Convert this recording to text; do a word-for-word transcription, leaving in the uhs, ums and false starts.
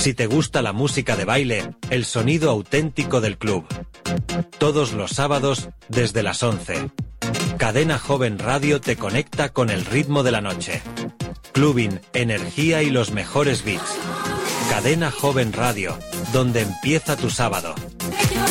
Si te gusta la música de baile, el sonido auténtico del club. Todos los sábados desde las once. Cadena Joven Radio te conecta con el ritmo de la noche. Clubbing, energía y los mejores beats. Cadena Joven Radio, donde empieza tu sábado.